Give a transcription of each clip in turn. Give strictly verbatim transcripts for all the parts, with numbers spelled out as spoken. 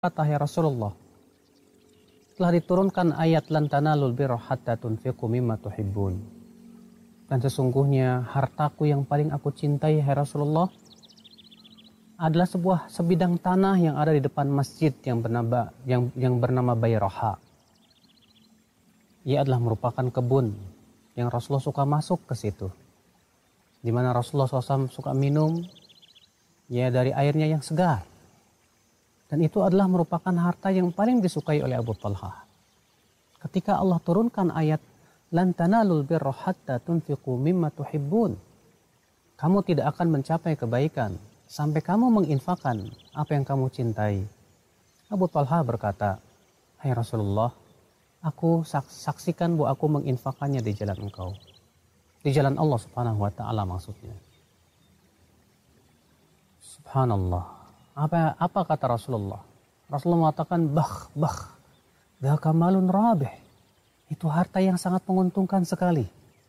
Kata ya Rasulullah, telah diturunkan ayat lan tanalul birra hatta tunfiqu mimma tuhibbun. Dan sesungguhnya hartaku yang paling aku cintai, hai Rasulullah, adalah sebuah sebidang tanah yang ada di depan masjid yang bernama yang yang bernama Bayraha. Ia adalah merupakan kebun yang Rasulullah suka masuk ke situ, di mana Rasulullah shallallahu alaihi wasallam suka minum ya dari airnya yang segar. Dan itu adalah merupakan harta yang paling disukai oleh Abu Talha. Ketika Allah turunkan ayat lan tanalul birra hatta tunfiqu mimma tuhibbun, kamu tidak akan mencapai kebaikan sampai kamu menginfakkan apa yang kamu cintai. Abu Talha berkata, hai Rasulullah, aku saksikan bahwa aku menginfakannya di jalan engkau, di jalan Allah subhanahu wa ta'ala maksudnya. Subhanallah. Apa, apa kata Rasulullah? Rasulullah mengatakan, bah, bah, dzaka malun rabih. Itu harta yang sangat menguntungkan sekali.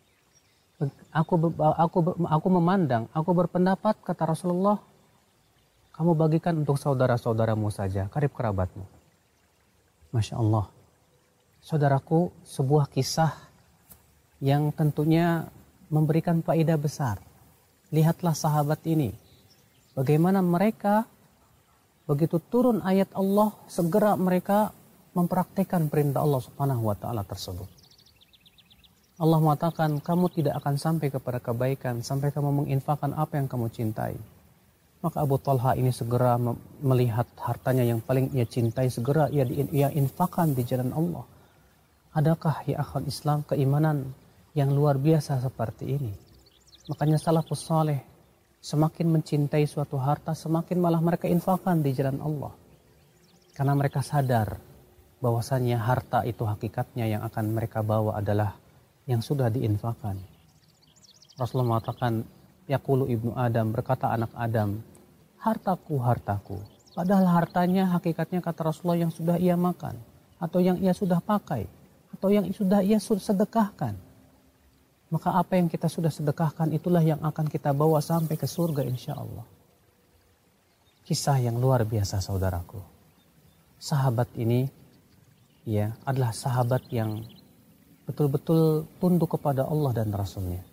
Aku, aku, aku memandang, aku berpendapat, kata Rasulullah, kamu bagikan untuk saudara-saudaramu saja, karib kerabatmu. Masya Allah. Saudaraku, sebuah kisah yang tentunya memberikan faedah besar. Lihatlah sahabat ini. Bagaimana mereka begitu turun ayat Allah, segera mereka mempraktikkan perintah Allah subhanahu wa ta'ala tersebut. Allah mengatakan, kamu tidak akan sampai kepada kebaikan sampai kamu menginfakkan apa yang kamu cintai. Maka Abu Talha ini segera melihat hartanya yang paling ia cintai, segera ia, ia infakkan di jalan Allah. Adakah ya akhwat Islam keimanan yang luar biasa seperti ini? Makanya salafus saleh semakin mencintai suatu harta, semakin malah mereka infakkan di jalan Allah. Karena mereka sadar bahwasannya harta itu hakikatnya yang akan mereka bawa adalah yang sudah diinfakkan. Rasulullah mengatakan, yaqulu ibnu Adam, berkata anak Adam, hartaku, hartaku. Padahal hartanya hakikatnya kata Rasulullah yang sudah ia makan, atau yang ia sudah pakai, atau yang sudah ia sedekahkan. Maka apa yang kita sudah sedekahkan itulah yang akan kita bawa sampai ke surga insya Allah. Kisah yang luar biasa saudaraku. Sahabat ini ya adalah sahabat yang betul-betul tunduk kepada Allah dan Rasulnya.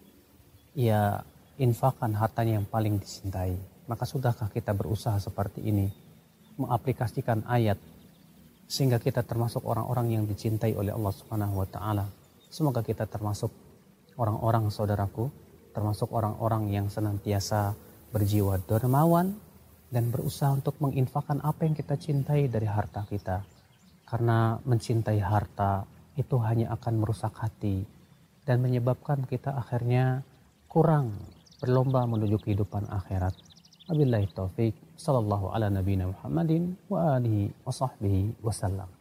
Ia infakkan hartanya yang paling dicintai. Maka sudahkah kita berusaha seperti ini, mengaplikasikan ayat sehingga kita termasuk orang-orang yang dicintai oleh Allah Subhanahu wa taala. Semoga kita termasuk orang-orang saudaraku, termasuk orang-orang yang senantiasa berjiwa dermawan dan berusaha untuk menginfakkan apa yang kita cintai dari harta kita. Karena mencintai harta itu hanya akan merusak hati dan menyebabkan kita akhirnya kurang berlomba menuju kehidupan akhirat. Wabillahi taufik. Sallallahu ala nabiyina Muhammadin wa alihi wa sahbihi wasallam.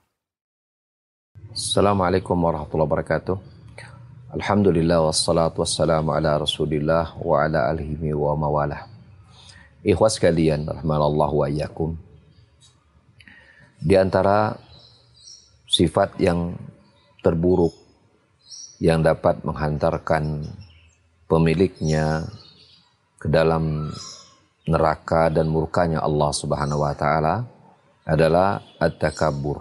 Assalamualaikum warahmatullahi wabarakatuh. Alhamdulillah wassalatu wassalamu ala rasulillah wa ala alihi wa mawalah. Ikhwas sekalian, rahmanallahu wa iyyakum. Di antara sifat yang terburuk yang dapat menghantarkan pemiliknya ke dalam neraka dan murkanya Allah Subhanahu wa taala adalah at-takabbur.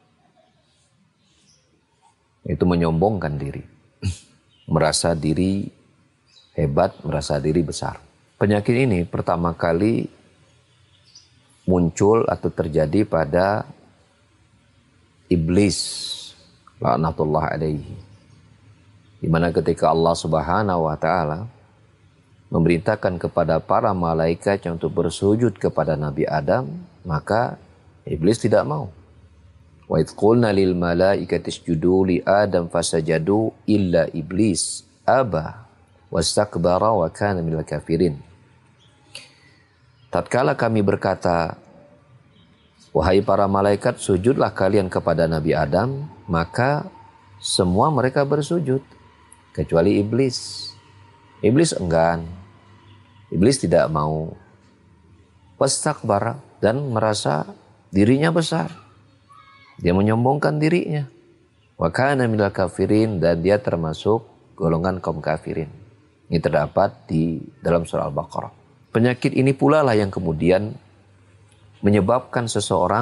Itu menyombongkan diri. Merasa diri hebat, merasa diri besar. Penyakit ini pertama kali muncul atau terjadi pada iblis, laknatullah alaihi. Di mana ketika Allah Subhanahu wa taala memerintahkan kepada para malaikat untuk bersujud kepada Nabi Adam, maka iblis tidak mau. Wa idh qulna lil malaikati isjudu li Adam fasajadu illa iblis aba wastakbara wa kana minal kafirin. Tatkala kami berkata, wahai para malaikat, sujudlah kalian kepada Nabi Adam, maka semua mereka bersujud kecuali iblis. Iblis enggan. Iblis tidak mau. Wastakbara, dan merasa dirinya besar. Dia menyombongkan dirinya. Wa kana minal kafirin, dan dia termasuk golongan kaum kafirin. Ini terdapat di dalam surah Al-Baqarah. Penyakit ini pula lah yang kemudian menyebabkan seseorang